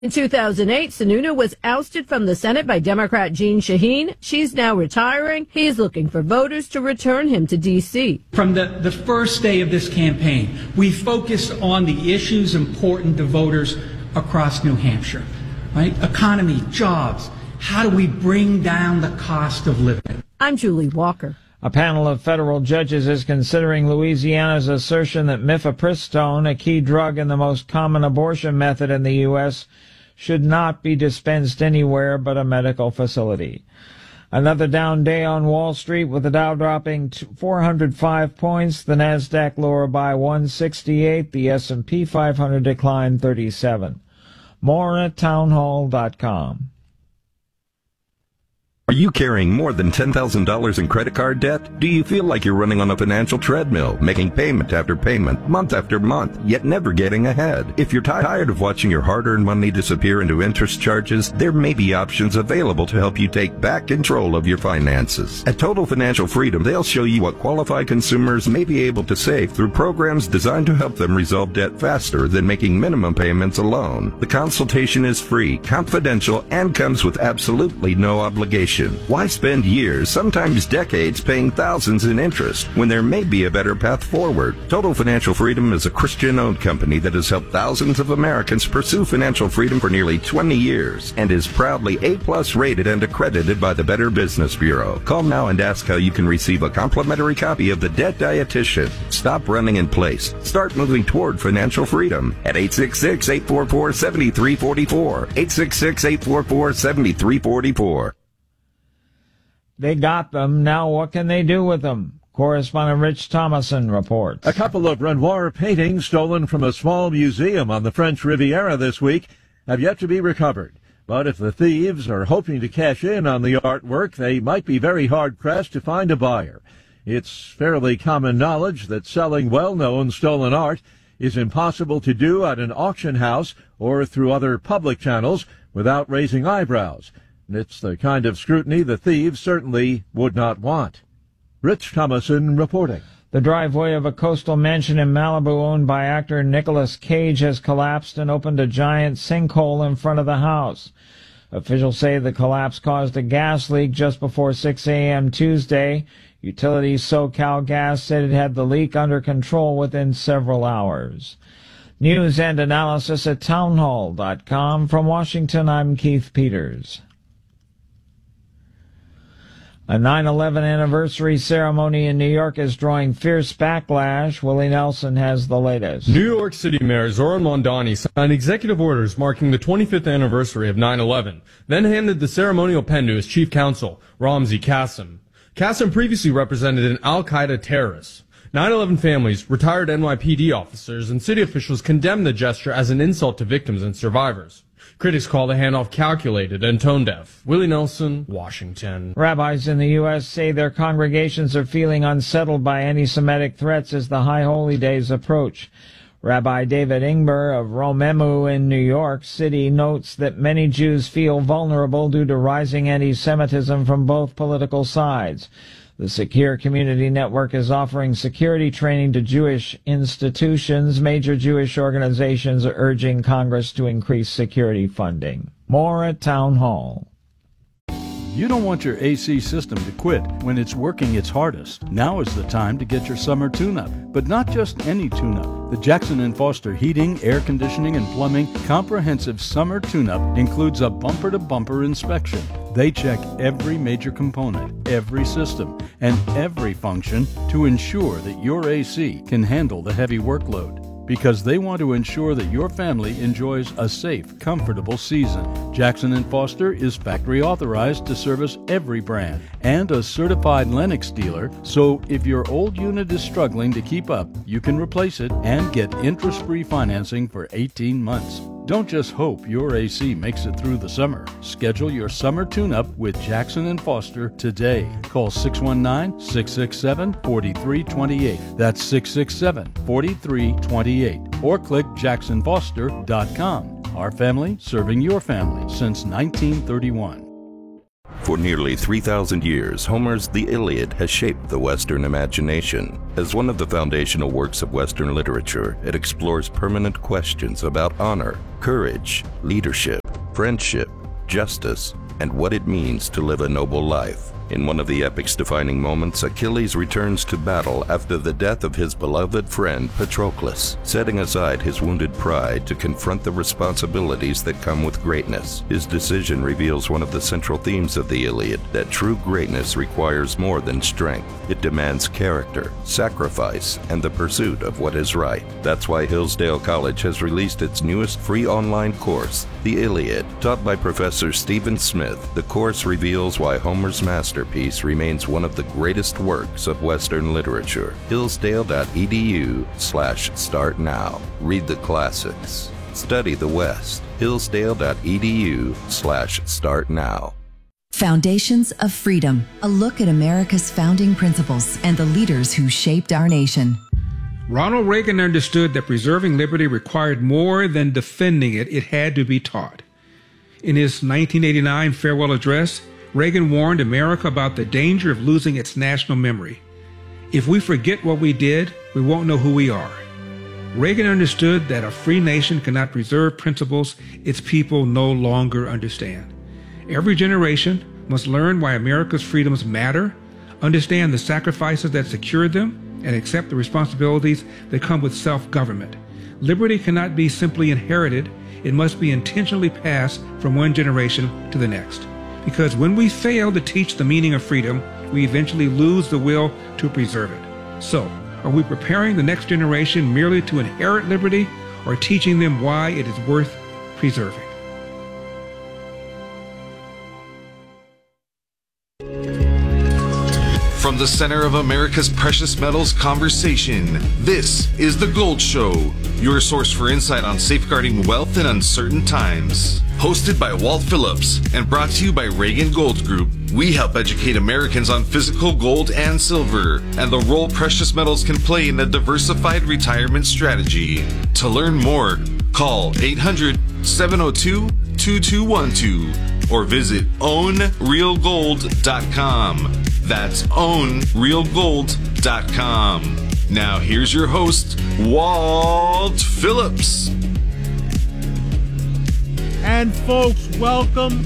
In 2008, Sununu was ousted from the Senate by Democrat Jeanne Shaheen. She's now retiring. He's looking for voters to return him to D.C. From the first day of this campaign, we focused on the issues important to voters across New Hampshire, right? Economy, jobs. How do we bring down the cost of living? I'm Julie Walker. A panel of federal judges is considering Louisiana's assertion that mifepristone, a key drug in the most common abortion method in the U.S., should not be dispensed anywhere but a medical facility. Another down day on Wall Street, with the Dow dropping 405 points, the Nasdaq lower by 168, the S&P 500 declined 37. More at townhall.com. Are you carrying more than $10,000 in credit card debt? Do you feel like you're running on a financial treadmill, making payment after payment, month after month, yet never getting ahead? If you're tired of watching your hard-earned money disappear into interest charges, there may be options available to help you take back control of your finances. At Total Financial Freedom, they'll show you what qualified consumers may be able to save through programs designed to help them resolve debt faster than making minimum payments alone. The consultation is free, confidential, and comes with absolutely no obligation. Why spend years, sometimes decades, paying thousands in interest when there may be a better path forward? Total Financial Freedom is a Christian-owned company that has helped thousands of Americans pursue financial freedom for nearly 20 years and is proudly A+ rated and accredited by the Better Business Bureau. Call now and ask how you can receive a complimentary copy of The Debt Dietitian. Stop running in place. Start moving toward financial freedom at 866-844-7344. 866-844-7344. They got them. Now what can they do with them? Correspondent Rich Thomason reports. A couple of Renoir paintings stolen from a small museum on the French Riviera this week have yet to be recovered. But if the thieves are hoping to cash in on the artwork, they might be very hard-pressed to find a buyer. It's fairly common knowledge that selling well-known stolen art is impossible to do at an auction house or through other public channels without raising eyebrows. It's the kind of scrutiny the thieves certainly would not want. Rich Thomason reporting. The driveway of a coastal mansion in Malibu owned by actor Nicolas Cage has collapsed and opened a giant sinkhole in front of the house. Officials say the collapse caused a gas leak just before 6 a.m. Tuesday. Utilities SoCal Gas said it had the leak under control within several hours. News and analysis at townhall.com. From Washington, I'm Keith Peters. A 9/11 anniversary ceremony in New York is drawing fierce backlash. Willie Nelson has the latest. New York City Mayor Zoran Mondani signed executive orders marking the 25th anniversary of 9/11, then handed the ceremonial pen to his chief counsel, Ramzi Qasem. Qasem previously represented an al-Qaeda terrorist. 9/11 families, retired NYPD officers, and city officials condemned the gesture as an insult to victims and survivors. Critics call the handoff calculated and tone-deaf. Willie Nelson, Washington. Rabbis in the U.S. say their congregations are feeling unsettled by anti-Semitic threats as the High Holy Days approach. Rabbi David Ingber of Romemu in New York City notes that many Jews feel vulnerable due to rising anti-Semitism from both political sides. The Secure Community Network is offering security training to Jewish institutions. Major Jewish organizations are urging Congress to increase security funding. More at Town Hall. You don't want your AC system to quit when it's working its hardest. Now is the time to get your summer tune-up, but not just any tune-up. The Jackson & Foster Heating, Air Conditioning, and Plumbing Comprehensive Summer Tune-Up includes a bumper-to-bumper inspection. They check every major component, every system, and every function to ensure that your AC can handle the heavy workload. Because they want to ensure that your family enjoys a safe, comfortable season. Jackson & Foster is factory authorized to service every brand and a certified Lennox dealer, so if your old unit is struggling to keep up, you can replace it and get interest-free financing for 18 months. Don't just hope your AC makes it through the summer. Schedule your summer tune-up with Jackson & Foster today. Call 619-667-4328. That's 667-4328. Or click jacksonfoster.com. Our family serving your family since 1931. For nearly 3,000 years, Homer's The Iliad has shaped the Western imagination. As one of the foundational works of Western literature, it explores permanent questions about honor, courage, leadership, friendship, justice, and what it means to live a noble life. In one of the epic's defining moments, Achilles returns to battle after the death of his beloved friend Patroclus, setting aside his wounded pride to confront the responsibilities that come with greatness. His decision reveals one of the central themes of the Iliad, that true greatness requires more than strength. It demands character, sacrifice, and the pursuit of what is right. That's why Hillsdale College has released its newest free online course, The Iliad. Taught by Professor Stephen Smith, the course reveals why Homer's masterpiece remains one of the greatest works of Western literature. Hillsdale.edu/start now. Read the classics. Study the West. Hillsdale.edu/start now. Foundations of Freedom, a look at America's founding principles and the leaders who shaped our nation. Ronald Reagan understood that preserving liberty required more than defending it. It had to be taught. In his 1989 farewell address, Reagan warned America about the danger of losing its national memory. If we forget what we did, we won't know who we are. Reagan understood that a free nation cannot preserve principles its people no longer understand. Every generation must learn why America's freedoms matter, understand the sacrifices that secured them, and accept the responsibilities that come with self-government. Liberty cannot be simply inherited. It must be intentionally passed from one generation to the next. Because when we fail to teach the meaning of freedom, we eventually lose the will to preserve it. So, are we preparing the next generation merely to inherit liberty, or teaching them why it is worth preserving? From the center of America's precious metals conversation, this is The Gold Show, your source for insight on safeguarding wealth in uncertain times. Hosted by Walt Phillips and brought to you by Reagan Gold Group, we help educate Americans on physical gold and silver and the role precious metals can play in a diversified retirement strategy. To learn more, call 800-702-2212 or visit ownrealgold.com. That's ownrealgold.com. Now here's your host, Walt Phillips. And folks, welcome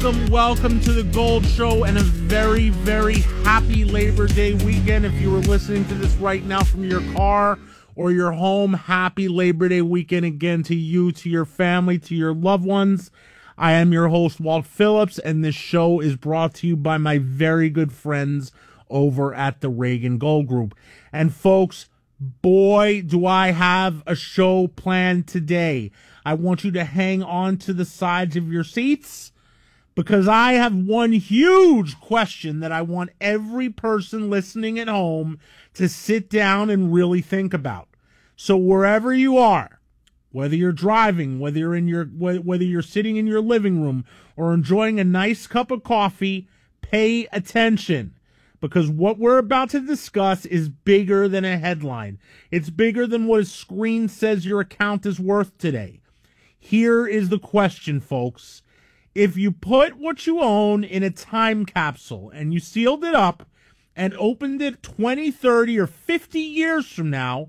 to the Gold Show and a very, very happy Labor Day weekend. If you were listening to this right now from your car or your home, happy Labor Day weekend again to you, to your family, to your loved ones. I am your host, Walt Phillips, and this show is brought to you by my very good friends over at the Reagan Gold Group. And folks, boy, do I have a show planned today. I want you to hang on to the sides of your seats because I have one huge question that I want every person listening at home to sit down and really think about. So wherever you are, whether you're driving, whether you're sitting in your living room or enjoying a nice cup of coffee, pay attention. Because what we're about to discuss is bigger than a headline. It's bigger than what a screen says your account is worth today. Here is the question, folks. If you put what you own in a time capsule and you sealed it up and opened it 20, 30, or 50 years from now,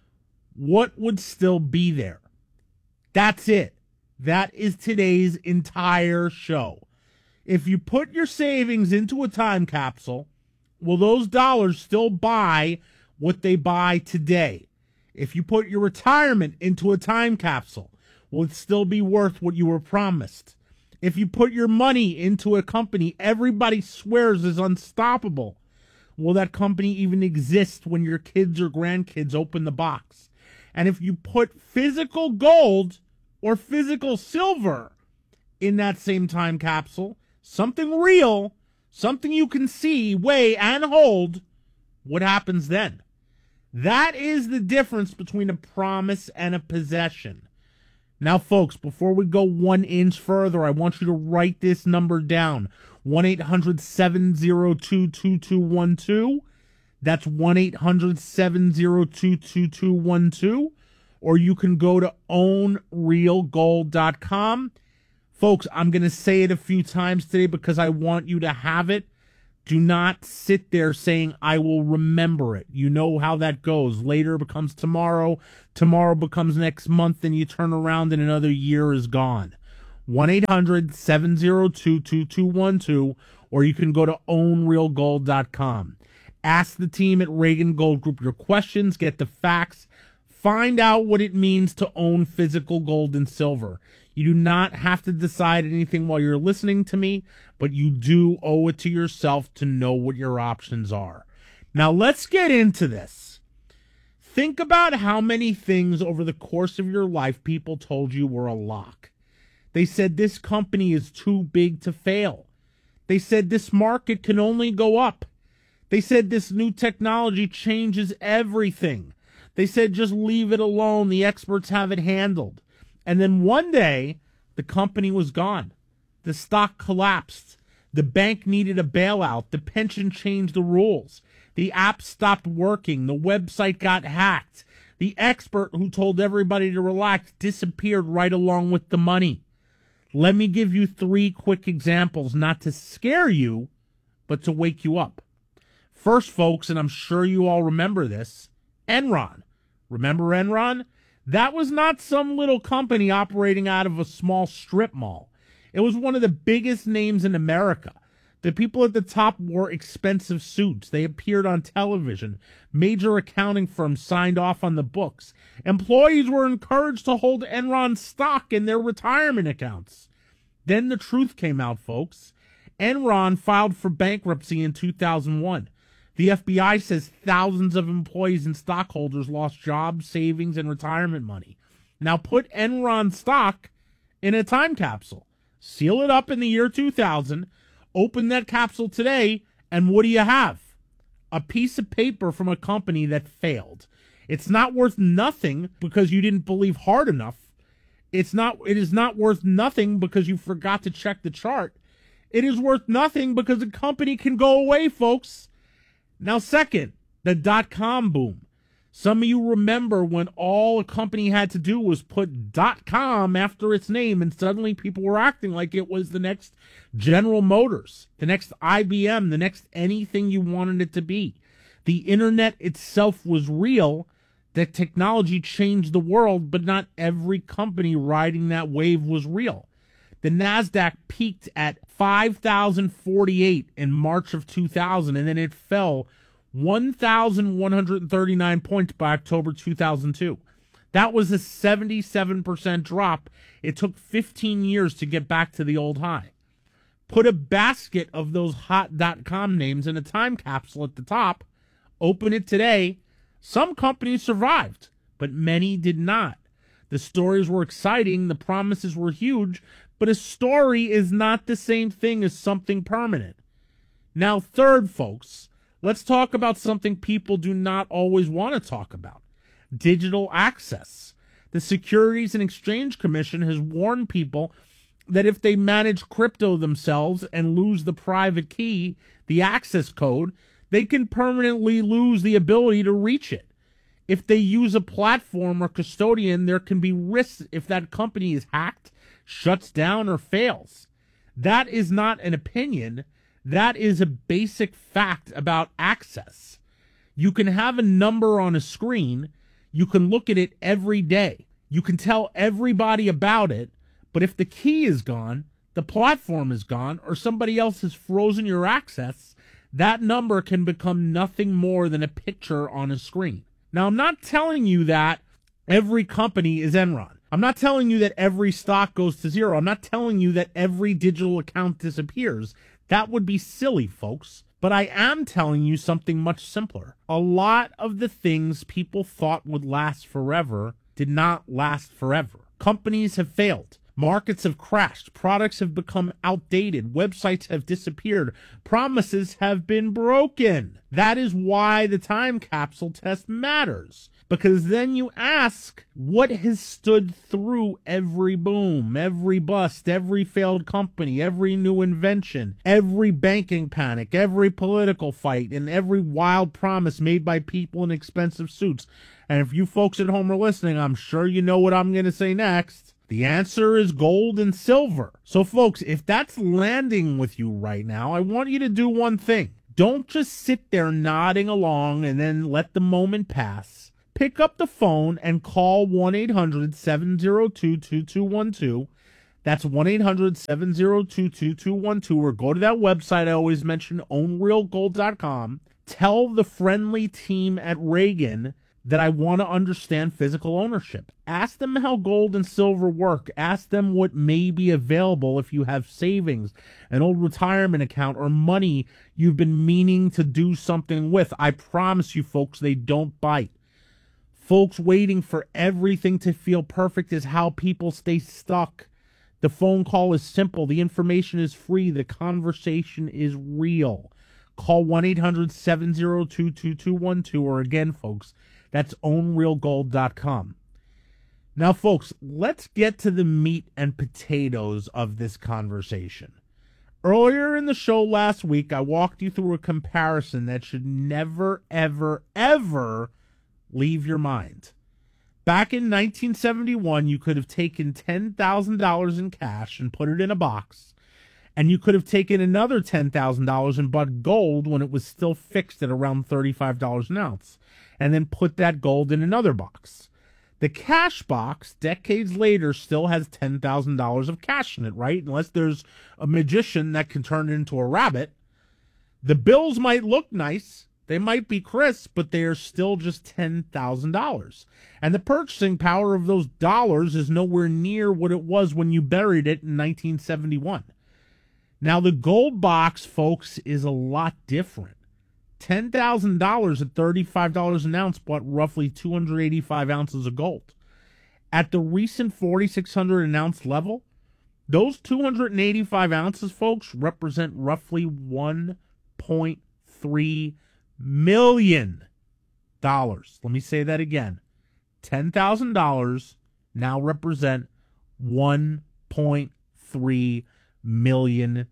what would still be there? That's it. That is today's entire show. If you put your savings into a time capsule, will those dollars still buy what they buy today? If you put your retirement into a time capsule, will it still be worth what you were promised? If you put your money into a company everybody swears is unstoppable, will that company even exist when your kids or grandkids open the box? And if you put physical gold or physical silver in that same time capsule, something real, something you can see, weigh, and hold, what happens then? That is the difference between a promise and a possession. Now, folks, before we go 1 inch further, I want you to write this number down. 1-800-702-2212. That's 1-800-702-2212. Or you can go to ownrealgold.com. Folks, I'm going to say it a few times today because I want you to have it. Do not sit there saying, I will remember it. You know how that goes. Later becomes tomorrow. Tomorrow becomes next month. And you turn around and another year is gone. 1-800-702-2212. Or you can go to ownrealgold.com. Ask the team at Reagan Gold Group your questions. Get the facts. Find out what it means to own physical gold and silver. You do not have to decide anything while you're listening to me, but you do owe it to yourself to know what your options are. Now let's get into this. Think about how many things over the course of your life people told you were a lock. They said this company is too big to fail. They said this market can only go up. They said this new technology changes everything. They said just leave it alone. The experts have it handled. And then one day, the company was gone. The stock collapsed. The bank needed a bailout. The pension changed the rules. The app stopped working. The website got hacked. The expert who told everybody to relax disappeared right along with the money. Let me give you 3 quick examples, not to scare you, but to wake you up. First, folks, and I'm sure you all remember this, Enron. Remember Enron? That was not some little company operating out of a small strip mall. It was one of the biggest names in America. The people at the top wore expensive suits. They appeared on television. Major accounting firms signed off on the books. Employees were encouraged to hold Enron stock in their retirement accounts. Then the truth came out, folks. Enron filed for bankruptcy in 2001. The FBI says thousands of employees and stockholders lost jobs, savings, and retirement money. Now put Enron stock in a time capsule. Seal it up in the year 2000. Open that capsule today, and what do you have? A piece of paper from a company that failed. It's not worth nothing because you didn't believe hard enough. It is not worth nothing because you forgot to check the chart. It is worth nothing because the company can go away, folks. Now, second, the dot-com boom. Some of you remember when all a company had to do was put .com after its name, and suddenly people were acting like it was the next General Motors, the next IBM, the next anything you wanted it to be. The internet itself was real. The technology changed the world, but not every company riding that wave was real. The NASDAQ peaked at 5,048 in March of 2000, and then it fell 1,139 points by October 2002. That was a 77% drop. It took 15 years to get back to the old high. Put a basket of those hot .com names in a time capsule at the top. Open it today. Some companies survived, but many did not. The stories were exciting. The promises were huge. But a story is not the same thing as something permanent. Now, third, folks, let's talk about something people do not always want to talk about. Digital access. The Securities and Exchange Commission has warned people that if they manage crypto themselves and lose the private key, the access code, they can permanently lose the ability to reach it. If they use a platform or custodian, there can be risks if that company is hacked, shuts down, or fails. That is not an opinion. That is a basic fact about access. You can have a number on a screen. You can look at it every day. You can tell everybody about it. But if the key is gone, the platform is gone, or somebody else has frozen your access, that number can become nothing more than a picture on a screen. Now, I'm not telling you that every company is Enron. I'm not telling you that every stock goes to zero. I'm not telling you that every digital account disappears. That would be silly, folks. But I am telling you something much simpler. A lot of the things people thought would last forever did not last forever. Companies have failed. Markets have crashed. Products have become outdated. Websites have disappeared. Promises have been broken. That is why the time capsule test matters. Because then you ask, what has stood through every boom, every bust, every failed company, every new invention, every banking panic, every political fight, and every wild promise made by people in expensive suits? And if you folks at home are listening, I'm sure you know what I'm going to say next. The answer is gold and silver. So, folks, if that's landing with you right now, I want you to do one thing. Don't just sit there nodding along and then let the moment pass. Pick up the phone and call 1-800-702-2212. That's 1-800-702-2212, or go to that website I always mention, ownrealgold.com. Tell the friendly team at Reagan that I want to understand physical ownership. Ask them how gold and silver work. Ask them what may be available if you have savings, an old retirement account, or money you've been meaning to do something with. I promise you, folks, they don't bite. Folks waiting for everything to feel perfect is how people stay stuck. The phone call is simple. The information is free. The conversation is real. Call 1-800-702-2212, or again, folks, that's ownrealgold.com. Now, folks, let's get to the meat and potatoes of this conversation. Earlier in the show last week, I walked you through a comparison that should never, ever, ever leave your mind. Back in 1971, you could have taken $10,000 in cash and put it in a box, and you could have taken another $10,000 and bought gold when it was still fixed at around $35 an ounce, and then put that gold in another box. The cash box, decades later, still has $10,000 of cash in it, right? Unless there's a magician that can turn it into a rabbit. The bills might look nice. They might be crisp, but they are still just $10,000. And the purchasing power of those dollars is nowhere near what it was when you buried it in 1971. Now, the gold box, folks, is a lot different. $10,000 at $35 an ounce bought roughly 285 ounces of gold. At the recent 4,600 an ounce level, those 285 ounces, folks, represent roughly $1.3 million. Let me say that again. $10,000 now represent $1.3 million.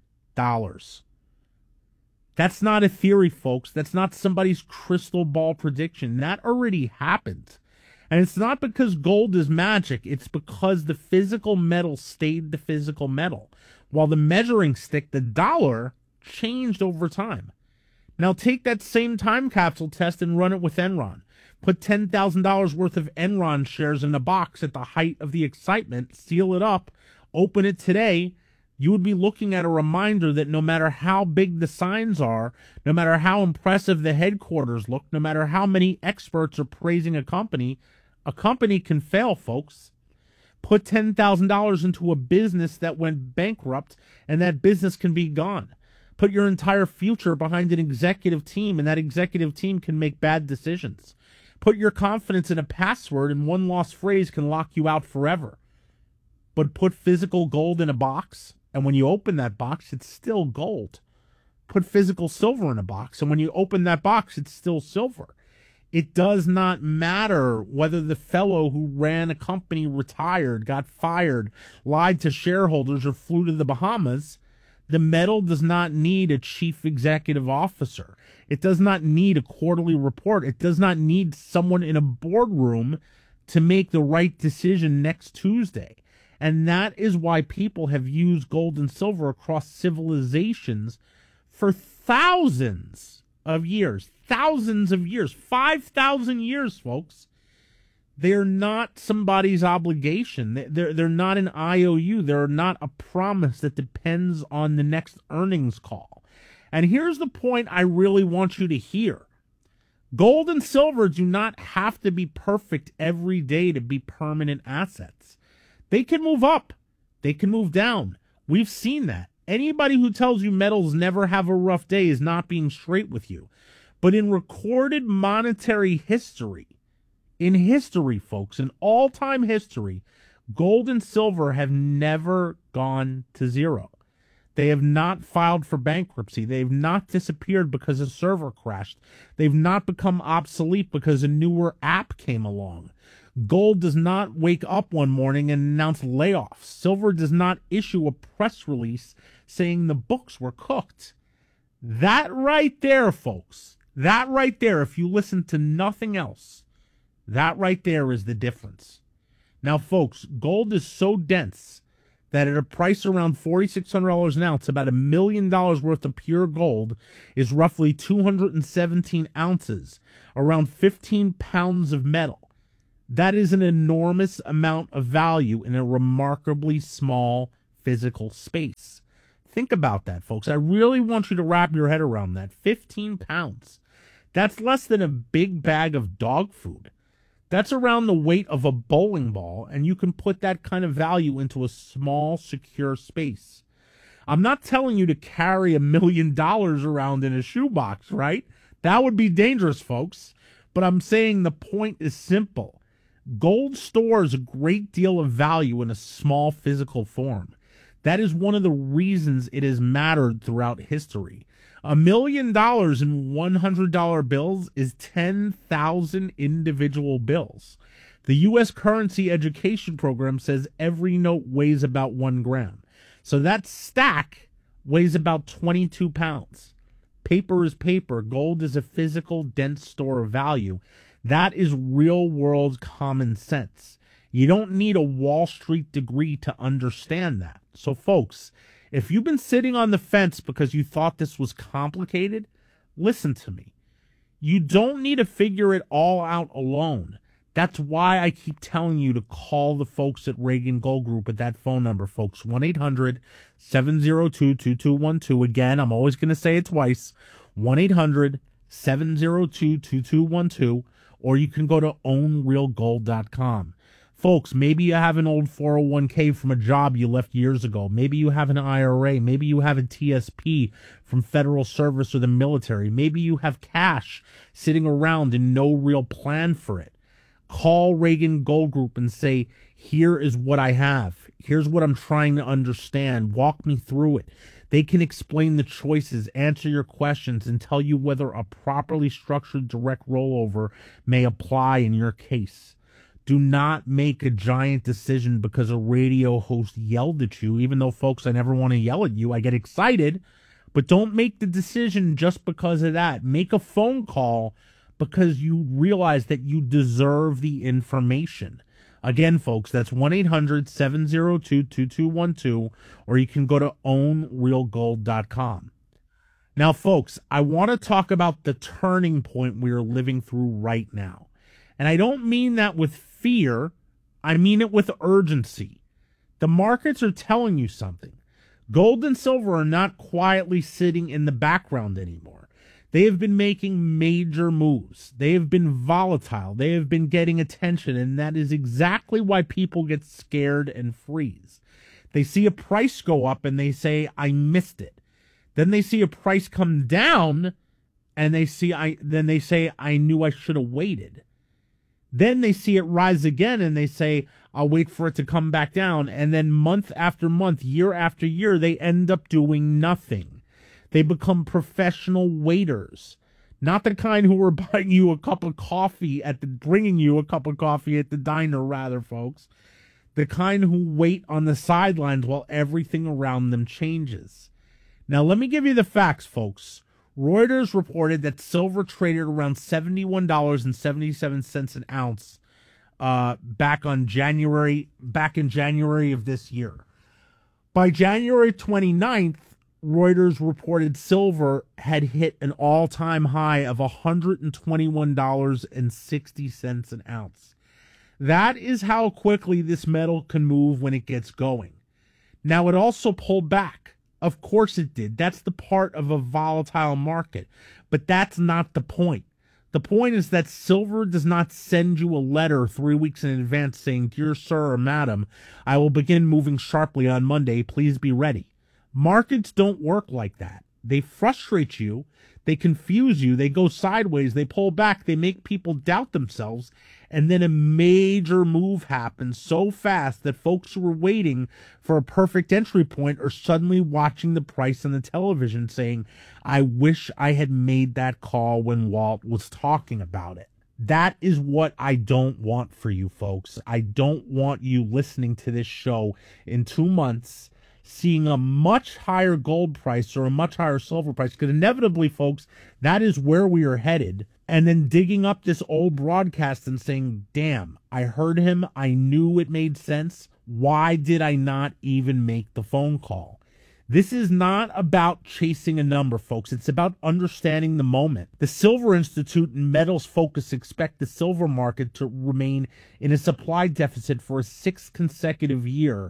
That's not a theory, folks. That's not somebody's crystal ball prediction. That already happened. And it's not because gold is magic. It's because the physical metal stayed the physical metal, while the measuring stick, the dollar, changed over time. Now take that same time capsule test and run it with Enron. Put $10,000 worth of Enron shares in a box at the height of the excitement, seal it up, open it today. You would be looking at a reminder that no matter how big the signs are, no matter how impressive the headquarters look, no matter how many experts are praising a company can fail, folks. Put $10,000 into a business that went bankrupt, and that business can be gone. Put your entire future behind an executive team, and that executive team can make bad decisions. Put your confidence in a password, and one lost phrase can lock you out forever. But put physical gold in a box, and when you open that box, it's still gold. Put physical silver in a box, and when you open that box, it's still silver. It does not matter whether the fellow who ran a company retired, got fired, lied to shareholders, or flew to the Bahamas. The metal does not need a chief executive officer. It does not need a quarterly report. It does not need someone in a boardroom to make the right decision next Tuesday. And that is why people have used gold and silver across civilizations for thousands of years. 5,000 years, folks. They're not somebody's obligation. They're not an IOU. They're not a promise that depends on the next earnings call. And here's the point I really want you to hear. Gold and silver do not have to be perfect every day to be permanent assets. They can move up. They can move down. We've seen that. Anybody who tells you metals never have a rough day is not being straight with you. But in recorded monetary history, folks, in all-time history, gold and silver have never gone to zero. They have not filed for bankruptcy. They've not disappeared because a server crashed. They've not become obsolete because a newer app came along. Gold does not wake up one morning and announce layoffs. Silver does not issue a press release saying the books were cooked. That right there, folks, that right there, if you listen to nothing else, that right there is the difference. Now, folks, gold is so dense that at a price around $4,600 an ounce, about $1 million worth of pure gold is roughly 217 ounces, around 15 pounds of metal. That is an enormous amount of value in a remarkably small physical space. Think about that, folks. I really want you to wrap your head around that. 15 pounds. That's less than a big bag of dog food. That's around the weight of a bowling ball, and you can put that kind of value into a small, secure space. I'm not telling you to carry $1 million around in a shoebox, right? That would be dangerous, folks. But I'm saying the point is simple. Gold stores a great deal of value in a small physical form. That is one of the reasons it has mattered throughout history. $1 million in $100 bills is 10,000 individual bills. The U.S. Currency Education Program says every note weighs about 1 gram. So that stack weighs about 22 pounds. Paper is paper. Gold is a physical, dense store of value. That is real-world common sense. You don't need a Wall Street degree to understand that. So, folks, if you've been sitting on the fence because you thought this was complicated, listen to me. You don't need to figure it all out alone. That's why I keep telling you to call the folks at Reagan Gold Group at that phone number, folks, 1-800-702-2212. Again, I'm always going to say it twice, 1-800-702-2212, or you can go to ownrealgold.com. Folks, maybe you have an old 401k from a job you left years ago. Maybe you have an IRA. Maybe you have a TSP from federal service or the military. Maybe you have cash sitting around and no real plan for it. Call Reagan Gold Group and say, here is what I have. Here's what I'm trying to understand. Walk me through it. They can explain the choices, answer your questions, and tell you whether a properly structured direct rollover may apply in your case. Do not make a giant decision because a radio host yelled at you. Even though, folks, I never want to yell at you. I get excited. But don't make the decision just because of that. Make a phone call because you realize that you deserve the information. Again, folks, that's 1-800-702-2212, or you can go to ownrealgold.com. Now, folks, I want to talk about the turning point we are living through right now. And I don't mean that with fear. I mean it with urgency. The markets are telling you something. Gold and silver are not quietly sitting in the background anymore. They have been making major moves. They have been volatile. They have been getting attention, and that is exactly why people get scared and freeze. They see a price go up and they say, I missed it. Then they see a price come down and they say, I knew I should have waited. Then they see it rise again and they say, I'll wait for it to come back down. And then month after month, year after year, they end up doing nothing. They become professional waiters. Not the kind who are buying you a cup of coffee bringing you a cup of coffee at the diner, rather, folks. The kind who wait on the sidelines while everything around them changes. Now, let me give you the facts, folks. Reuters reported that silver traded around $71.77 an ounce back in January of this year. By January 29th, Reuters reported silver had hit an all-time high of $121.60 an ounce. That is how quickly this metal can move when it gets going. Now, it also pulled back. Of course it did. That's the part of a volatile market. But that's not the point. The point is that silver does not send you a letter 3 weeks in advance saying, Dear sir or madam, I will begin moving sharply on Monday. Please be ready. Markets don't work like that. They frustrate you. They confuse you. They go sideways. They pull back. They make people doubt themselves. And then a major move happens so fast that folks who were waiting for a perfect entry point are suddenly watching the price on the television saying, I wish I had made that call when Walt was talking about it. That is what I don't want for you folks. I don't want you listening to this show in 2 months seeing a much higher gold price or a much higher silver price, because inevitably, folks, that is where we are headed. and then digging up this old broadcast and saying, damn, I heard him. I knew it made sense. Why did I not even make the phone call? This is not about chasing a number, folks. It's about understanding the moment. The Silver Institute and Metals Focus expect the silver market to remain in a supply deficit for a 6th consecutive year,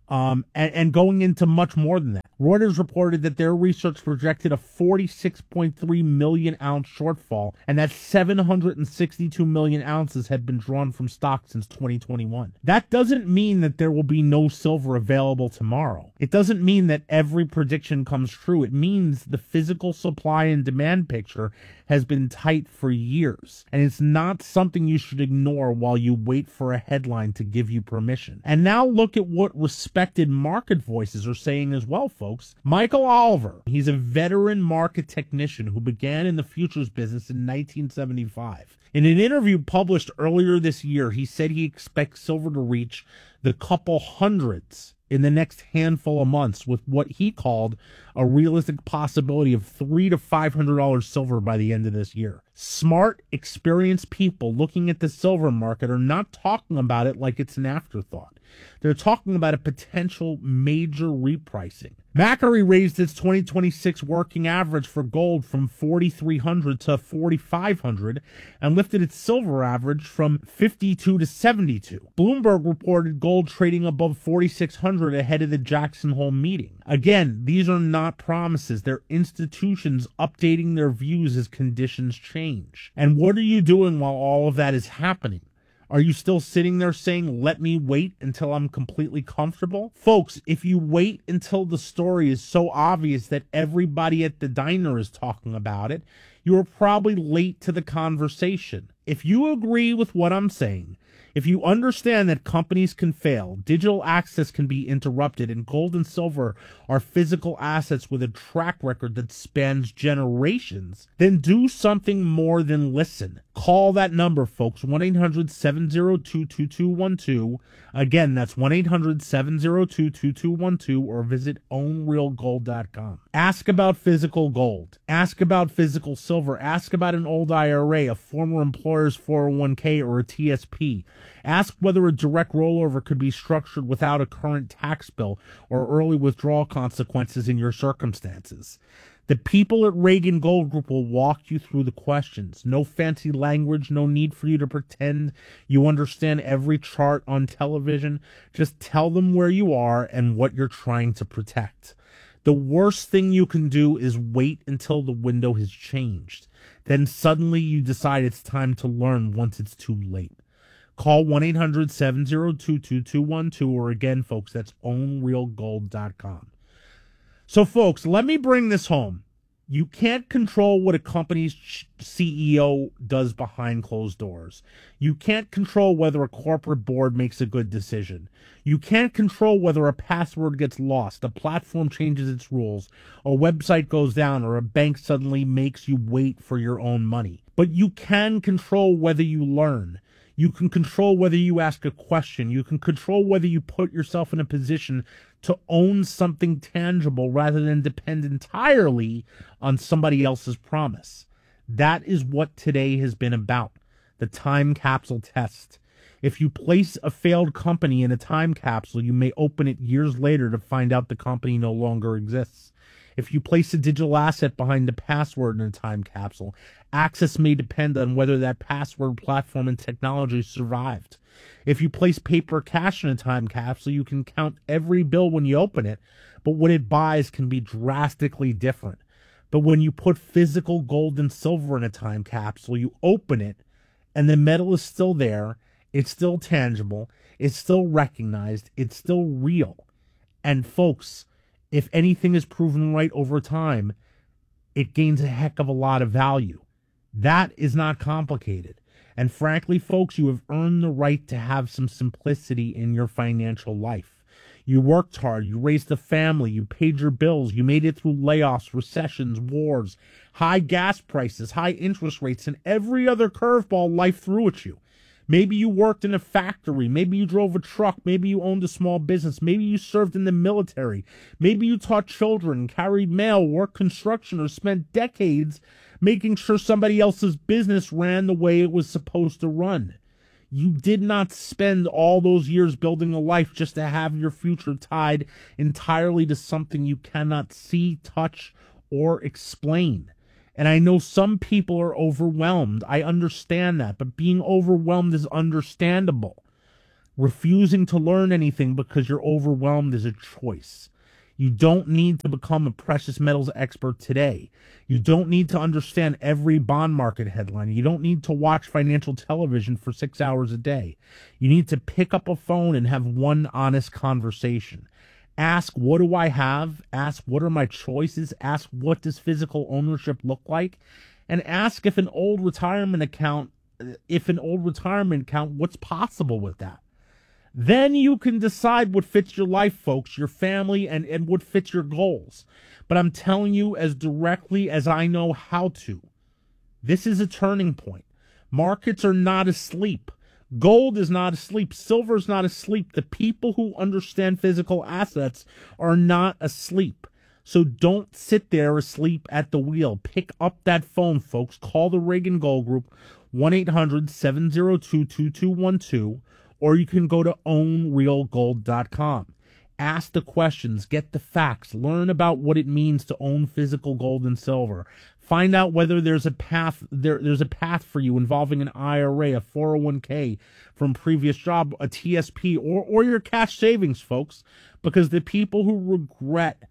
and going into much more than that. Reuters reported that their research projected a 46.3 million ounce shortfall, and that 762 million ounces had been drawn from stock since 2021. That doesn't mean that there will be no silver available tomorrow. It doesn't mean that every prediction comes true. It means the physical supply and demand picture has been tight for years, and it's not something you should ignore while you wait for a headline to give you permission. And now look at what respected market voices are saying as well, folks. Michael Oliver, he's a veteran market technician who began in the futures business in 1975. In an interview published earlier this year, he said he expects silver to reach the couple hundreds in the next handful of months, with what he called a realistic possibility of $300 to $500 silver by the end of this year. Smart, experienced people looking at the silver market are not talking about it like it's an afterthought. They're talking about a potential major repricing. Macquarie raised its 2026 working average for gold from 4,300 to 4,500 and lifted its silver average from 52 to 72. Bloomberg reported gold trading above 4,600 ahead of the Jackson Hole meeting. Again, these are not promises. They're institutions updating their views as conditions change. And what are you doing while all of that is happening? Are you still sitting there saying, let me wait until I'm completely comfortable? Folks, if you wait until the story is so obvious that everybody at the diner is talking about it, you are probably late to the conversation. If you agree with what I'm saying, if you understand that companies can fail, digital access can be interrupted, and gold and silver are physical assets with a track record that spans generations, then do something more than listen. Call that number, folks, 1-800-702-2212. Again, that's 1-800-702-2212, or visit ownrealgold.com. Ask about physical gold. Ask about physical silver. Ask about an old IRA, a former employer's 401k, or a TSP. Ask whether a direct rollover could be structured without a current tax bill or early withdrawal consequences in your circumstances. The people at Reagan Gold Group will walk you through the questions. No fancy language, no need for you to pretend you understand every chart on television. Just tell them where you are and what you're trying to protect. The worst thing you can do is wait until the window has changed. Then suddenly you decide it's time to learn once it's too late. Call 1-800-702-2212, or again, folks, that's ownrealgold.com. So, folks, let me bring this home. You can't control what a company's CEO does behind closed doors. You can't control whether a corporate board makes a good decision. You can't control whether a password gets lost, a platform changes its rules, a website goes down, or a bank suddenly makes you wait for your own money. But you can control whether you learn. You can control whether you ask a question. You can control whether you put yourself in a position to own something tangible rather than depend entirely on somebody else's promise. That is what today has been about, the time capsule test. If you place a failed company in a time capsule, you may open it years later to find out the company no longer exists. If you place a digital asset behind the password in a time capsule, access may depend on whether that password, platform, and technology survived. If you place paper cash in a time capsule, you can count every bill when you open it, but what it buys can be drastically different. But when you put physical gold and silver in a time capsule, you open it, and the metal is still there, it's still tangible, it's still recognized, it's still real. And folks, if anything is proven right over time, it gains a heck of a lot of value. That is not complicated. And frankly, folks, you have earned the right to have some simplicity in your financial life. You worked hard, you raised a family, you paid your bills, you made it through layoffs, recessions, wars, high gas prices, high interest rates, and every other curveball life threw at you. Maybe you worked in a factory. Maybe you drove a truck. Maybe you owned a small business. Maybe you served in the military. Maybe you taught children, carried mail, worked construction, or spent decades making sure somebody else's business ran the way it was supposed to run. You did not spend all those years building a life just to have your future tied entirely to something you cannot see, touch, or explain. And I know some people are overwhelmed. I understand that, but being overwhelmed is understandable. Refusing to learn anything because you're overwhelmed is a choice. You don't need to become a precious metals expert today. You don't need to understand every bond market headline. You don't need to watch financial television for 6 hours a day. You need to pick up a phone and have one honest conversation. Ask, what do I have? Ask, what are my choices? Ask, what does physical ownership look like? And ask if an old retirement account, what's possible with that? Then you can decide what fits your life, folks, your family, and what fits your goals. But I'm telling you as directly as I know how to. This is a turning point. Markets are not asleep. Gold is not asleep. Silver is not asleep. The people who understand physical assets are not asleep. So don't sit there asleep at the wheel. Pick up that phone, folks. Call the Reagan Gold Group, 1-800-702-2212. Or you can go to ownrealgold.com. Ask the questions, get the facts, learn about what it means to own physical gold and silver. Find out whether there's a path for you involving an IRA, a 401k from previous job, a TSP, or your cash savings, folks. Because the people who regret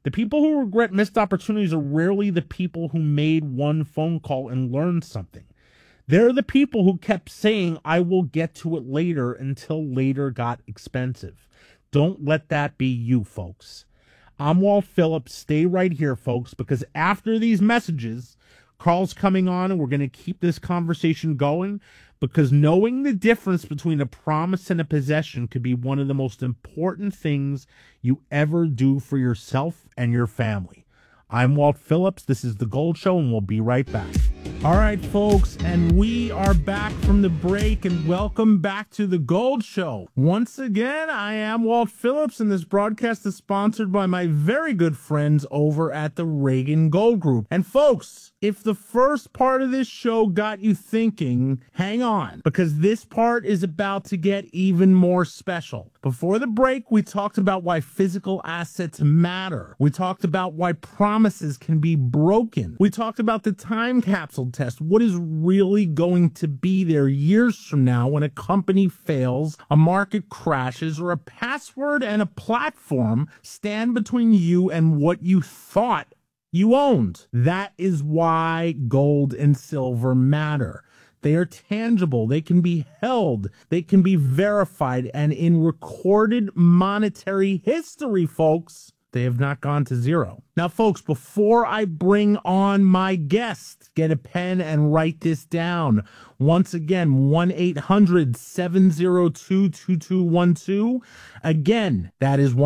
missed opportunities are rarely the people who made one phone call and learned something. They're the people who kept saying, I will get to it later, until later got expensive. Don't let that be you, folks. I'm Walt Phillips. Stay right here, folks, because after these messages, Carl's coming on, and we're going to keep this conversation going, because knowing the difference between a promise and a possession could be one of the most important things you ever do for yourself and your family. I'm Walt Phillips. This is The Gold Show, and we'll be right back. All right, folks, and we are back from the break, and welcome back to The Gold Show. Once again, I am Walt Phillips, and this broadcast is sponsored by my very good friends over at the Reagan Gold Group. And folks, if the first part of this show got you thinking, hang on, because this part is about to get even more special. Before the break, we talked about why physical assets matter. We talked about why promises can be broken. We talked about the time capsule test. What is really going to be there years from now when a company fails, a market crashes, or a password and a platform stand between you and what you thought you owned? That is why gold and silver matter. They are tangible, they can be held, they can be verified, and in recorded monetary history, folks, they have not gone to zero. Now, folks, before I bring on my guest, get a pen and write this down. Once again, 1-800-702-2212. Again, that is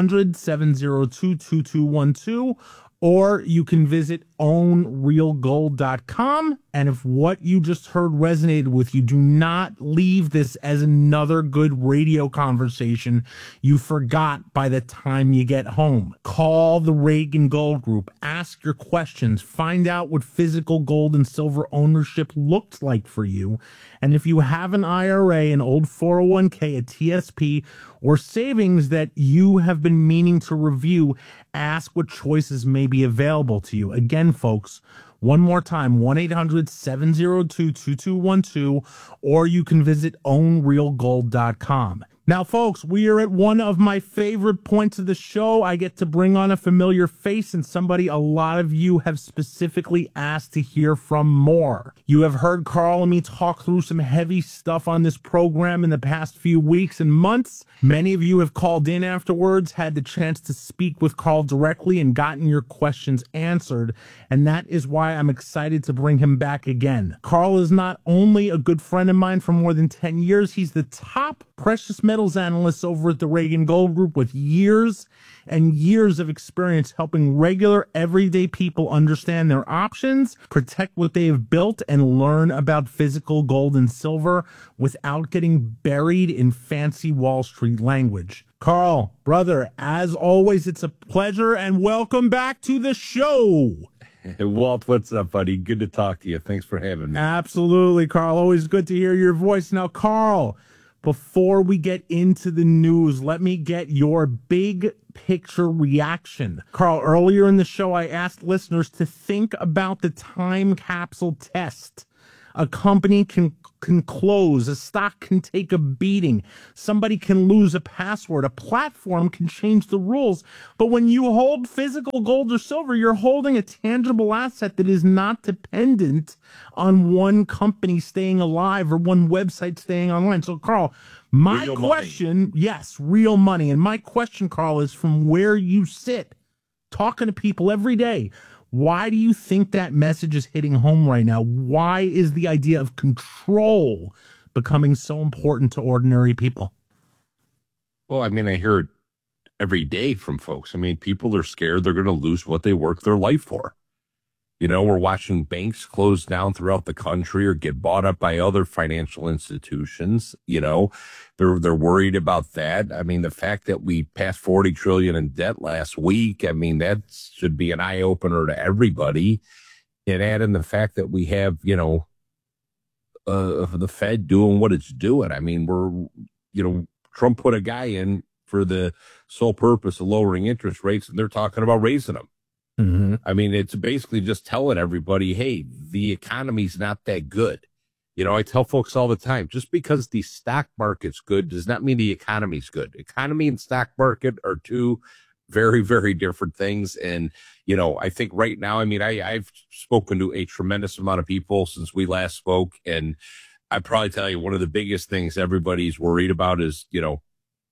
1-800-702-2212. Or you can visit ownrealgold.com. And if what you just heard resonated with you, do not leave this as another good radio conversation you forgot by the time you get home. Call the Reagan Gold Group. Ask your questions. Find out what physical gold and silver ownership looks like for you. And if you have an IRA, an old 401k, a TSP, or savings that you have been meaning to review, ask what choices may be available to you. Again, folks, one more time, 1-800-702-2212, or you can visit ownrealgold.com. Now, folks, we are at one of my favorite points of the show. I get to bring on a familiar face and somebody a lot of you have specifically asked to hear from more. You have heard Carl and me talk through some heavy stuff on this program in the past few weeks and months. Many of you have called in afterwards, had the chance to speak with Carl directly and gotten your questions answered, and that is why I'm excited to bring him back again. Carl is not only a good friend of mine for more than 10 years, he's the top precious metals analyst over at the Reagan Gold Group with years and years of experience helping regular, everyday people understand their options, protect what they have built, and learn about physical gold and silver without getting buried in fancy Wall Street language. Carl, brother, as always, it's a pleasure, and welcome back to the show. Walt, what's up, buddy? Good to talk to you. Thanks for having me. Absolutely, Carl. Always good to hear your voice. Now, Carl, before we get into the news, let me get your big picture reaction. Carl, earlier in the show, I asked listeners to think about the time capsule test. A company can close, a stock can take a beating, somebody can lose a password, a platform can change the rules. But when you hold physical gold or silver, you're holding a tangible asset that is not dependent on one company staying alive or one website staying online. So, Carl, my question, yes, real money. And my question, Carl, is from where you sit, talking to people every day. Why do you think that message is hitting home right now? Why is the idea of control becoming so important to ordinary people? Well, I mean, I hear it every day from folks. I mean, people are scared they're going to lose what they work their life for. You know, we're watching banks close down throughout the country or get bought up by other financial institutions. You know, they're worried about that. I mean, the fact that we passed $40 trillion in debt last week, I mean, that should be an eye opener to everybody. And add in the fact that we have, you know, the Fed doing what it's doing. I mean, Trump put a guy in for the sole purpose of lowering interest rates, and they're talking about raising them. Mm-hmm. I mean, it's basically just telling everybody, hey, the economy's not that good. You know, I tell folks all the time, just because the stock market's good does not mean the economy's good. Economy and stock market are two very, very different things. And, you know, I think right now, I mean, I've spoken to a tremendous amount of people since we last spoke. And I'd probably tell you one of the biggest things everybody's worried about is, you know,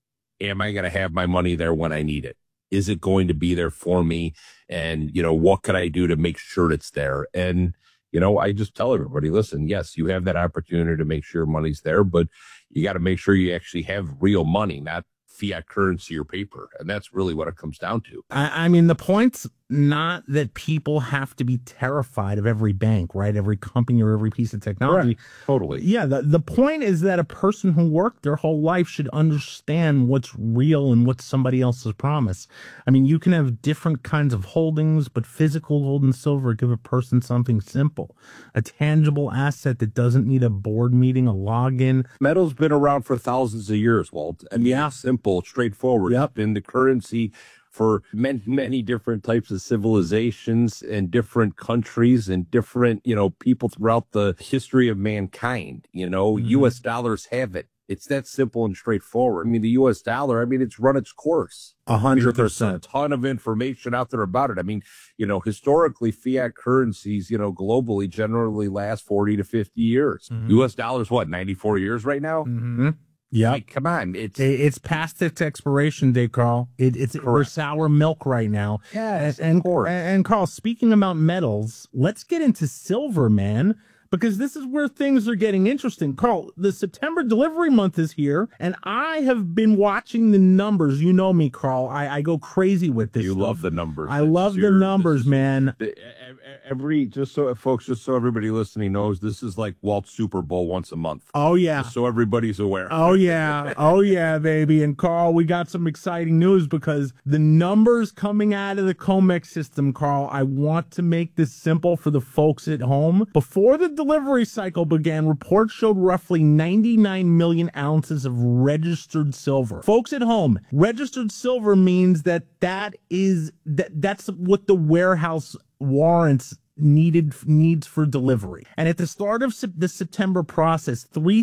am I going to have my money there when I need it? Is it going to be there for me? And, you know, what could I do to make sure it's there? And, you know, I just tell everybody, listen, yes, you have that opportunity to make sure money's there, but you got to make sure you actually have real money, not fiat currency or paper. And that's really what it comes down to. I mean, the point's not that people have to be terrified of every bank, right? Every company or every piece of technology. Correct. Totally. Yeah. The point is that a person who worked their whole life should understand what's real and what's somebody else's promise. I mean, you can have different kinds of holdings, but physical gold and silver give a person something simple, a tangible asset that doesn't need a board meeting, a login. Metal's been around for thousands of years, Walt. I mean, yeah, simple, straightforward. Yep. It's been the currency for many, many different types of civilizations and different countries and different, you know, people throughout the history of mankind. You know, U.S. dollars have it. It's that simple and straightforward. I mean, the U.S. dollar, I mean, it's run its course. 100%. There's a ton of information out there about it. I mean, you know, historically, fiat currencies, you know, globally generally last 40 to 50 years. U.S. dollars, what, 94 years right now? Mm-hmm. Yeah, like, come on, it's past its expiration date, Carl. We're sour milk right now. Yes, and of course. And Carl, speaking about metals, let's get into silver, man. Because this is where things are getting interesting. Carl, the September delivery month is here, and I have been watching the numbers. You know me, Carl. I go crazy with this. You love the numbers. I love the numbers, man. Just so everybody listening knows, this is like Walt's Super Bowl once a month. Oh, yeah. Just so everybody's aware. Oh, yeah. Oh, yeah, baby. And Carl, we got some exciting news because the numbers coming out of the COMEX system, Carl, I want to make this simple for the folks at home. Before the delivery cycle began, reports showed roughly 99 million ounces of registered silver. Folks at home, registered silver means that's what the warehouse warrants needs for delivery. And at the start of the September process,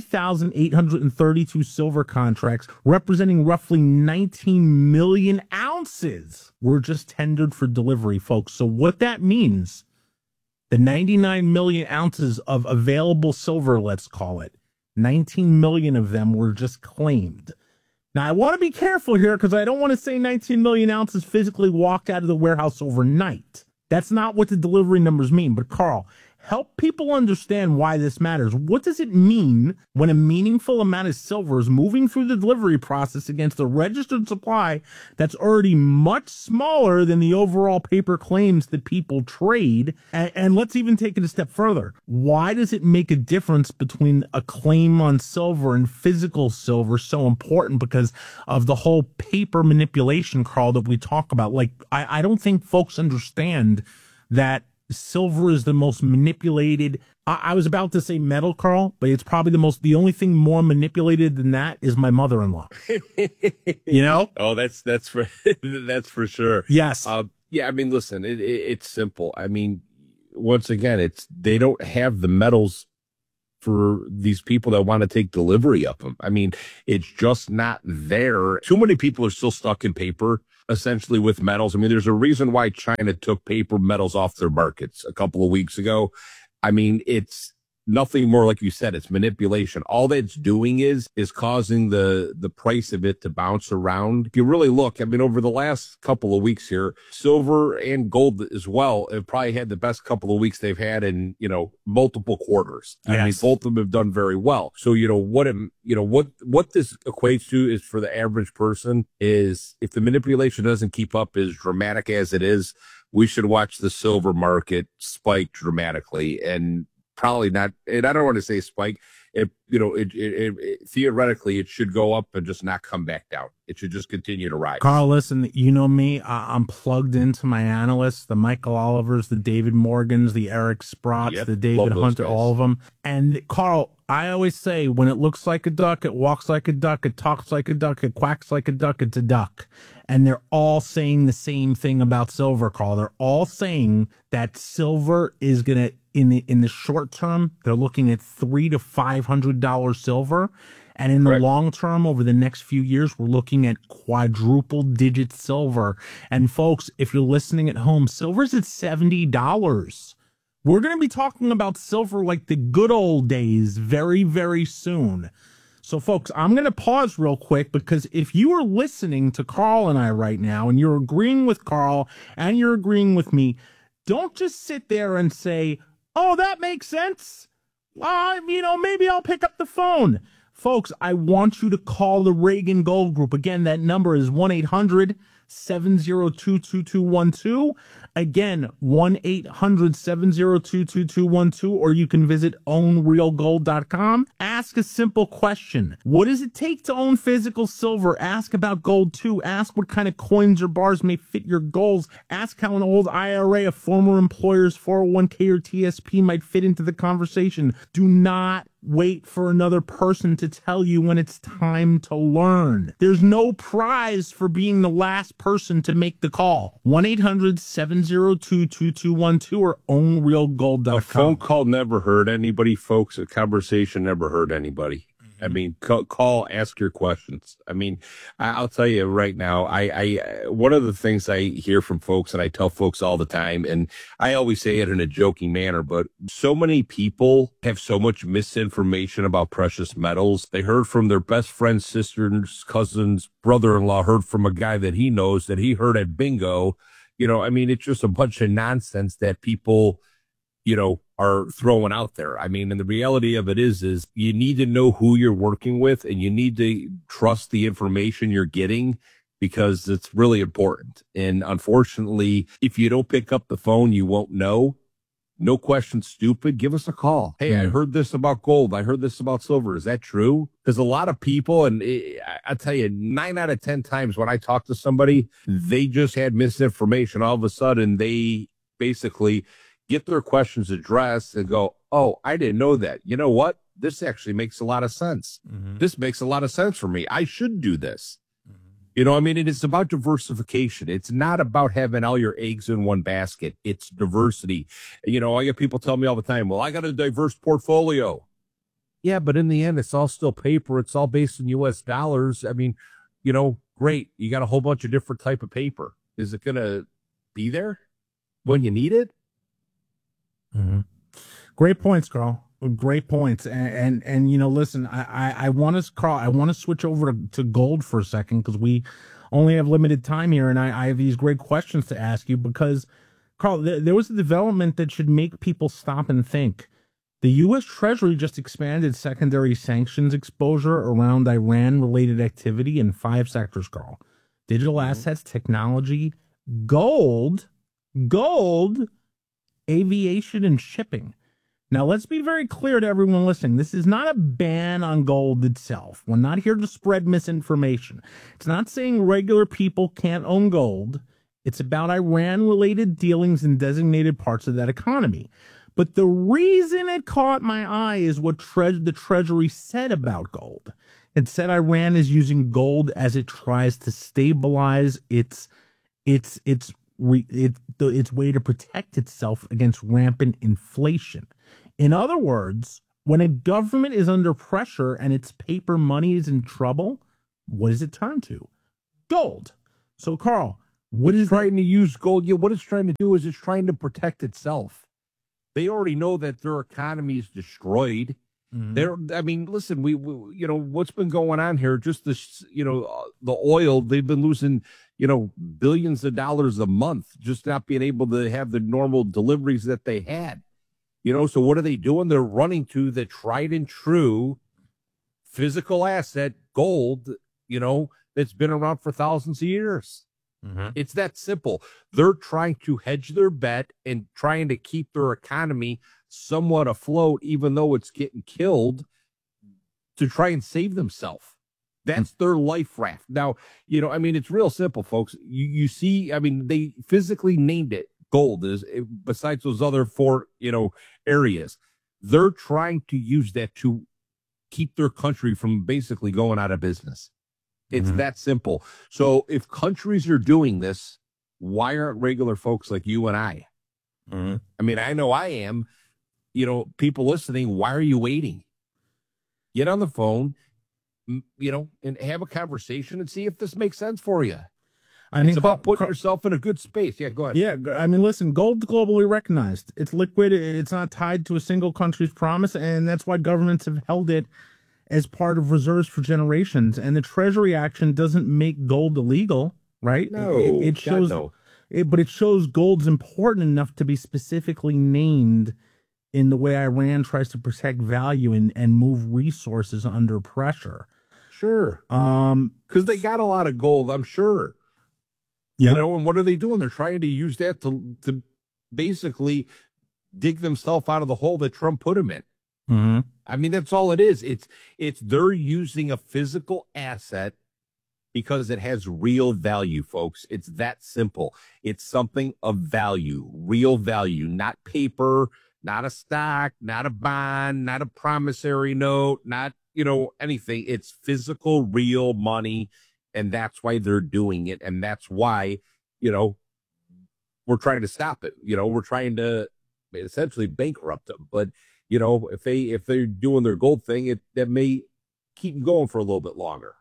3,832 silver contracts representing roughly 19 million ounces were just tendered for delivery, folks. So what that means, the 99 million ounces of available silver, let's call it, 19 million of them were just claimed. Now, I want to be careful here because I don't want to say 19 million ounces physically walked out of the warehouse overnight. That's not what the delivery numbers mean. But, Carl, help people understand why this matters. What does it mean when a meaningful amount of silver is moving through the delivery process against a registered supply that's already much smaller than the overall paper claims that people trade? And let's even take it a step further. Why does it make a difference between a claim on silver and physical silver so important? Because of the whole paper manipulation, Carl, that we talk about. Like, I don't think folks understand that silver is the most manipulated. I was about to say metal, Carl, but it's probably the only thing more manipulated than that is my mother-in-law. You know? Oh, that's for that's for sure. Yes. Yeah. I mean, listen, it's simple. I mean, once again, they don't have the metals for these people that want to take delivery of them. I mean, it's just not there. Too many people are still stuck in paper, essentially, with metals. I mean, there's a reason why China took paper metals off their markets a couple of weeks ago. I mean, it's nothing more, like you said, it's manipulation. All that's doing is causing the price of it to bounce around. If you really look, I mean, over the last couple of weeks here, silver and gold as well have probably had the best couple of weeks they've had in, multiple quarters. Yes. I mean, both of them have done very well. So, what this equates to is, for the average person, is if the manipulation doesn't keep up as dramatic as it is, we should watch the silver market spike dramatically, and probably not. And I don't want to say spike. Theoretically, it should go up and just not come back down. It should just continue to rise. Carl, listen, you know me. I'm plugged into my analysts, the Michael Olivers, the David Morgans, the Eric Sprotts, the David Hunter, guys. all of them. And Carl, I always say, when it looks like a duck, it walks like a duck, it talks like a duck, it quacks like a duck, it's a duck. And they're all saying the same thing about silver, Carl. They're all saying that silver is going to, in the short term, they're looking at $300 to $500 silver. And in the long term, over the next few years, we're looking at quadruple digit silver. And folks, if you're listening at home, silver's at $70. We're going to be talking about silver like the good old days very, very soon. So, folks, I'm going to pause real quick, because if you are listening to Carl and I right now, and you're agreeing with Carl and you're agreeing with me, don't just sit there and say, oh, that makes sense. Maybe I'll pick up the phone. Folks, I want you to call the Reagan Gold Group. Again, that number is 1-800-702-2212. Again, 1-800-702-2212, or you can visit ownrealgold.com. Ask a simple question. What does it take to own physical silver? Ask about gold too. Ask what kind of coins or bars may fit your goals. Ask how an old IRA, a former employer's 401k or TSP might fit into the conversation. Do not wait for another person to tell you when it's time to learn. There's no prize for being the last person to make the call. 1-800-702-2212 or ownrealgold.com. A phone call never hurt anybody, folks. A conversation never hurt anybody. I mean, call, ask your questions. I mean, I'll tell you right now, one of the things I hear from folks, and I tell folks all the time, and I always say it in a joking manner, but so many people have so much misinformation about precious metals. They heard from their best friend's sister's cousin's brother-in-law, heard from a guy that he knows that he heard at bingo. I mean, it's just a bunch of nonsense that people, are throwing out there. I mean, and the reality of it is you need to know who you're working with, and you need to trust the information you're getting, because it's really important. And unfortunately, if you don't pick up the phone, you won't know. No question stupid. Give us a call. Hey, I heard this about gold. I heard this about silver. Is that true? Because a lot of people, and I tell you, 9 out of 10 times when I talk to somebody, they just had misinformation. All of a sudden, they basically get their questions addressed and go, oh, I didn't know that. You know what? This actually makes a lot of sense. Mm-hmm. This makes a lot of sense for me. I should do this. Mm-hmm. I mean, it's about diversification. It's not about having all your eggs in one basket. It's diversity. I get people tell me all the time, well, I got a diverse portfolio. Yeah, but in the end, it's all still paper. It's all based in U.S. dollars. I mean, great. You got a whole bunch of different type of paper. Is it going to be there when you need it? Mm-hmm. Great points, Carl. Great points. And listen, I want to switch over to gold for a second, because we only have limited time here, and I have these great questions to ask you, because, Carl, there was a development that should make people stop and think. The U.S. Treasury just expanded secondary sanctions exposure around Iran-related activity in 5 sectors, Carl. Digital assets, technology, gold, aviation, and shipping. Now, let's be very clear to everyone listening. This is not a ban on gold itself. We're not here to spread misinformation. It's not saying regular people can't own gold. It's about Iran-related dealings in designated parts of that economy. But the reason it caught my eye is what the Treasury said about gold. It said Iran is using gold as it tries to stabilize its way to protect itself against rampant inflation. In other words, when a government is under pressure and its paper money is in trouble, what does it turn to? Gold. So, Carl, what is trying to use gold? Yeah, what it's trying to do is it's trying to protect itself. They already know that their economy is destroyed. I mean, listen, we what's been going on here? Just this, the oil. They've been losing, billions of dollars a month, just not being able to have the normal deliveries that they had. So what are they doing? They're running to the tried and true physical asset, gold, that's been around for thousands of years. It's that simple. They're trying to hedge their bet and trying to keep their economy somewhat afloat, even though it's getting killed, to try and save themselves. That's their life raft. Now, it's real simple, folks. You see, they physically named it gold, is besides those other four, areas. They're trying to use that to keep their country from basically going out of business. It's that simple. So if countries are doing this, why aren't regular folks like you and I? I know I am. People listening, why are you waiting? Get on the phone, and have a conversation and see if this makes sense for you. It's about putting yourself in a good space. Yeah, go ahead. Yeah, listen, gold's globally recognized. It's liquid. It's not tied to a single country's promise, and that's why governments have held it as part of reserves for generations. And the Treasury action doesn't make gold illegal, right? No, it shows, but it shows gold's important enough to be specifically named in the way Iran tries to protect value and move resources under pressure. Sure. Because they got a lot of gold, I'm sure. Yeah. And what are they doing? They're trying to use that to basically dig themselves out of the hole that Trump put them in. That's all it is. It's they're using a physical asset because it has real value, folks. It's that simple. It's something of value, real value, not paper, not a stock, not a bond, not a promissory note, not, anything. It's physical, real money. And that's why they're doing it. And that's why, we're trying to stop it. We're trying to essentially bankrupt them. But, if they're doing their gold thing, that may keep them going for a little bit longer.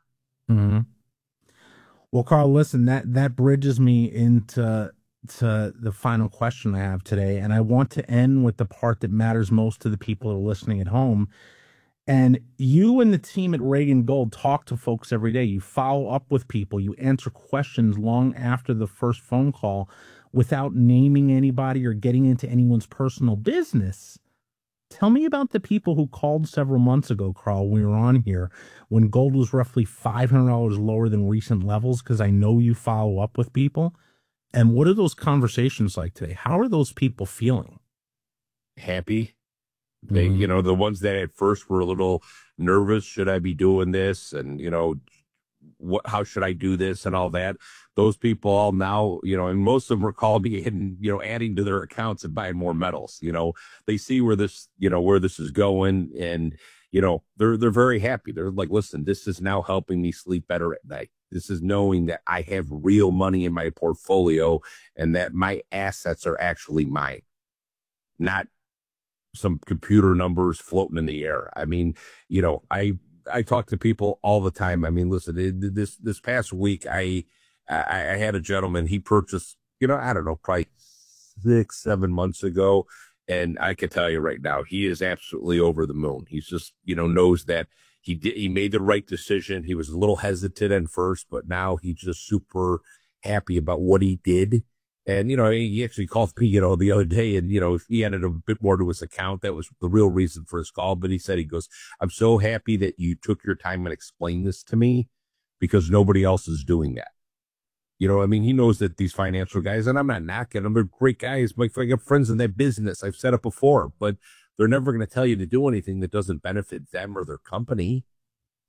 Well, Carl, listen, that bridges me into the final question I have today. And I want to end with the part that matters most to the people who are listening at home. And you and the team at Reagan Gold talk to folks every day. You follow up with people. You answer questions long after the first phone call without naming anybody or getting into anyone's personal business. Tell me about the people who called several months ago, Carl, when we were on here, when gold was roughly $500 lower than recent levels, because I know you follow up with people. And what are those conversations like today? How are those people feeling? Happy. They, the ones that at first were a little nervous. Should I be doing this? And, how should I do this and all that? Those people all now, and most of them are calling me and, adding to their accounts and buying more metals. They see where this is going, and, they're very happy. They're like, listen, this is now helping me sleep better at night. This is knowing that I have real money in my portfolio and that my assets are actually mine, not some computer numbers floating in the air. I talk to people all the time. Listen, this past week, I had a gentleman, he purchased, probably 6-7 months ago. And I can tell you right now, he is absolutely over the moon. He's just, knows that he made the right decision. He was a little hesitant at first, but now he's just super happy about what he did. And, he actually called me, the other day, and, he added a bit more to his account. That was the real reason for his call. But he goes, I'm so happy that you took your time and explained this to me, because nobody else is doing that. He knows that these financial guys, and I'm not knocking them, they're great guys. I got friends in that business. I've said it before, but they're never going to tell you to do anything that doesn't benefit them or their company.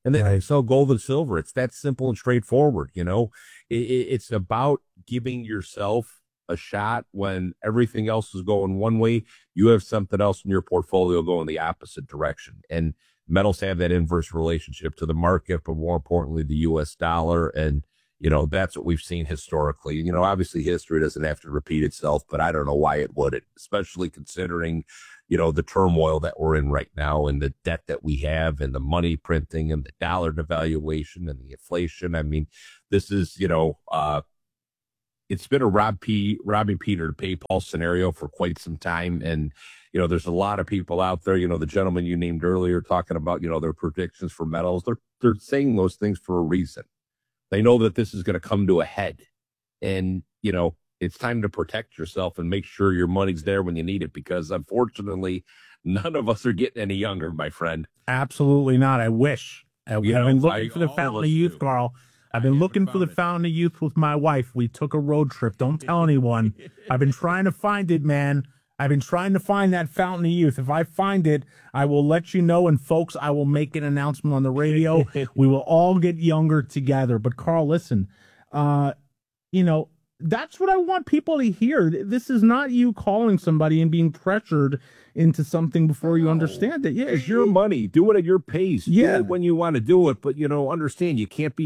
and then they sell gold and silver. It's that simple and straightforward. It's about giving yourself a shot when everything else is going one way. You have something else in your portfolio going the opposite direction. And metals have that inverse relationship to the market, but more importantly, the U.S. dollar. And, that's what we've seen historically. Obviously history doesn't have to repeat itself, but I don't know why it wouldn't, especially considering, the turmoil that we're in right now and the debt that we have and the money printing and the dollar devaluation and the inflation. I mean, this is, it's been a robbing Peter to pay Paul scenario for quite some time. And, there's a lot of people out there, the gentleman you named earlier talking about, their predictions for metals. They're saying those things for a reason. They know that this is going to come to a head, and, it's time to protect yourself and make sure your money's there when you need it, because unfortunately, none of us are getting any younger, my friend. Absolutely not. I wish. I've been looking for the fountain of youth, Carl. I've been looking for the fountain of youth with my wife. We took a road trip. Don't tell anyone. I've been trying to find it, man. I've been trying to find that fountain of youth. If I find it, I will let you know. And folks, I will make an announcement on the radio. We will all get younger together. But Carl, listen, that's what I want people to hear. This is not you calling somebody and being pressured into something before you understand it. Yeah, it's your money. Do it at your pace. Yeah, do it when you want to do it. But understand you can't.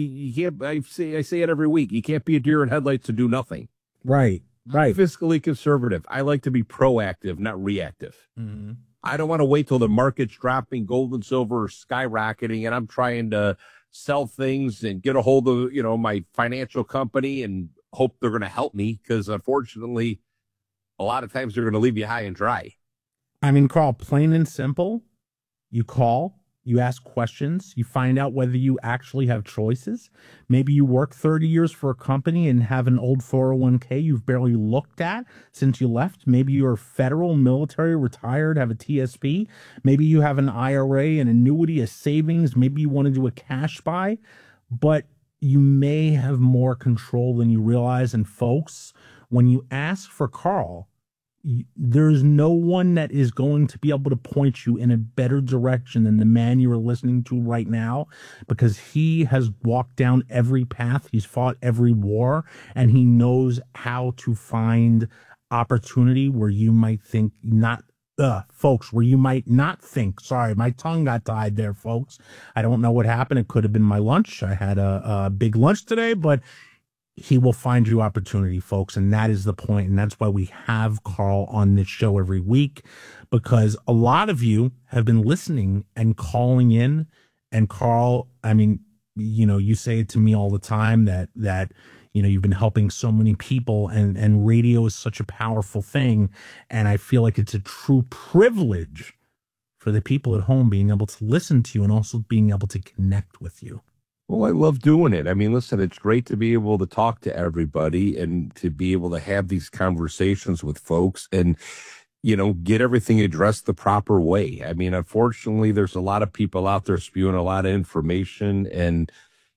I say it every week. You can't be a deer in headlights to do nothing. Right. I'm fiscally conservative. I like to be proactive, not reactive. Mm-hmm. I don't want to wait till the market's dropping, gold and silver are skyrocketing, and I'm trying to sell things and get a hold of my financial company and hope they're going to help me, because unfortunately, a lot of times they're going to leave you high and dry. I mean, Carl, plain and simple, you call, you ask questions, you find out whether you actually have choices. Maybe you work 30 years for a company and have an old 401k you've barely looked at since you left. Maybe you're federal, military, retired, have a TSP. Maybe you have an IRA, an annuity, a savings. Maybe you want to do a cash buy, but you may have more control than you realize. And folks, when you ask for Carl, there's no one that is going to be able to point you in a better direction than the man you are listening to right now, because he has walked down every path. He's fought every war, and he knows how to find opportunity where you might think not. Folks, where you might not think. Sorry, my tongue got tied there, folks. I don't know what happened. It could have been my lunch. I had a big lunch today, but he will find you opportunity, folks. And that is the point. And that's why we have Carl on this show every week, because a lot of you have been listening and calling in. And Carl, I mean, you say it to me all the time that you've been helping so many people, and radio is such a powerful thing. And I feel like it's a true privilege for the people at home being able to listen to you and also being able to connect with you. Well, I love doing it. I mean, listen, it's great to be able to talk to everybody and to be able to have these conversations with folks and, get everything addressed the proper way. I mean, unfortunately, there's a lot of people out there spewing a lot of information, and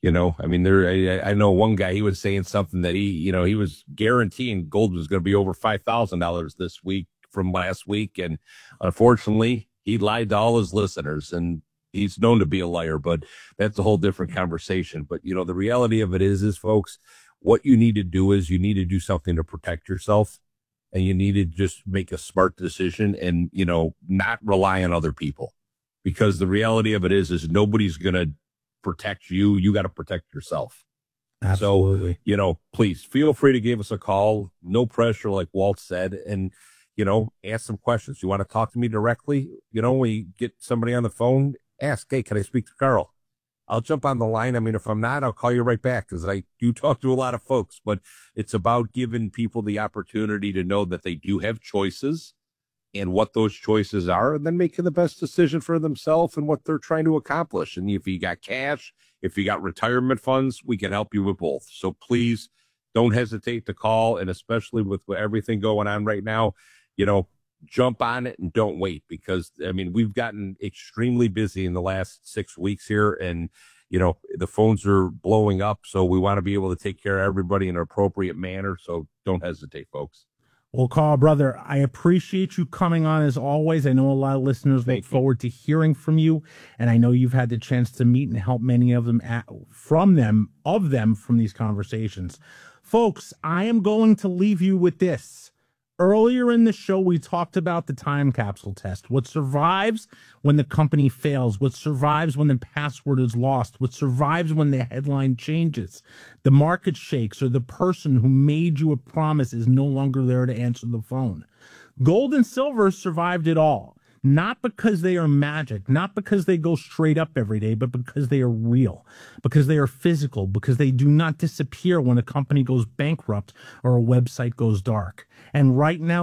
I know one guy, he was saying something that he was guaranteeing gold was going to be over $5,000 this week from last week. And unfortunately, he lied to all his listeners, and he's known to be a liar, but that's a whole different conversation. But, the reality of it is folks, what you need to do is you need to do something to protect yourself, and you need to just make a smart decision and, not rely on other people, because the reality of it is nobody's going to protect you. You got to protect yourself. Absolutely. So, please feel free to give us a call. No pressure, like Walt said, and, ask some questions. You want to talk to me directly? When you get somebody on the phone, ask, hey, can I speak to Carl? I'll jump on the line. I mean, if I'm not, I'll call you right back, because I do talk to a lot of folks, but it's about giving people the opportunity to know that they do have choices and what those choices are, and then making the best decision for themselves and what they're trying to accomplish. And if you got cash, if you got retirement funds, we can help you with both. So please don't hesitate to call. And especially with everything going on right now, jump on it and don't wait, because we've gotten extremely busy in the last 6 weeks here, and the phones are blowing up. So we want to be able to take care of everybody in an appropriate manner. So don't hesitate, folks. Well, Carl, brother, I appreciate you coming on as always. I know a lot of listeners look forward to hearing from you, and I know you've had the chance to meet and help many of them from these conversations. Folks, I am going to leave you with this. Earlier in the show, we talked about the time capsule test. What survives when the company fails? What survives when the password is lost? What survives when the headline changes? The market shakes, or the person who made you a promise is no longer there to answer the phone. Gold and silver survived it all. Not because they are magic, not because they go straight up every day, but because they are real, because they are physical, because they do not disappear when a company goes bankrupt or a website goes dark. And right now,